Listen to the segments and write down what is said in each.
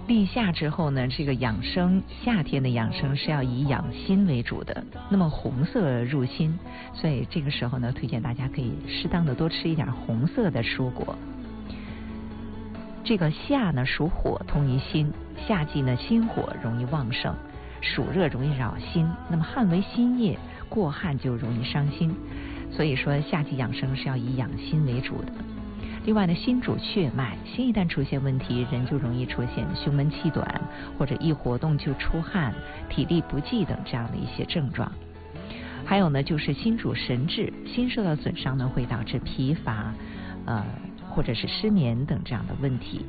立夏之后呢，这个养生，夏天的养生是要以养心为主的。那么红色入心，所以这个时候呢，推荐大家可以适当的多吃一点红色的蔬果。这个夏呢属火，通于心，夏季呢心火容易旺盛，暑热容易扰心，那么汗为心液，过汗就容易伤心，所以说夏季养生是要以养心为主的。另外呢，心主血脉，心一旦出现问题，人就容易出现胸闷气短，或者一活动就出汗、体力不济等这样的一些症状。还有呢，就是心主神志，心受到损伤呢，会导致疲乏，或者是失眠等这样的问题。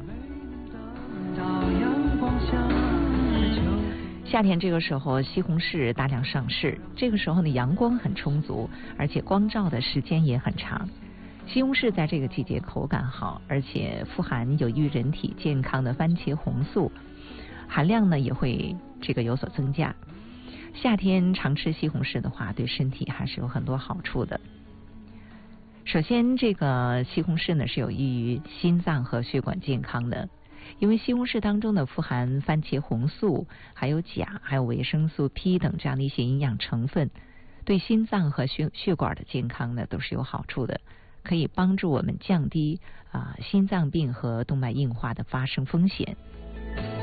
夏天这个时候，西红柿大量上市，这个时候呢，阳光很充足，而且光照的时间也很长。西红柿在这个季节口感好，而且富含有益人体健康的番茄红素，含量呢也会有所增加。夏天常吃西红柿的话，对身体还是有很多好处的。首先，这个西红柿呢是有益于心脏和血管健康的，因为西红柿当中呢富含番茄红素，还有钾，还有维生素 P 等这样的一些营养成分，对心脏和血管的健康呢都是有好处的。可以帮助我们降低心脏病和动脉硬化的发生风险。